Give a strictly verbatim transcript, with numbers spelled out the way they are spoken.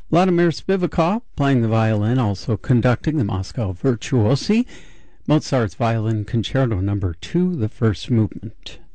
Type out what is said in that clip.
Vladimir Spivakov playing the violin, also conducting the Moscow Virtuosi, Mozart's Violin Concerto number two, the first movement.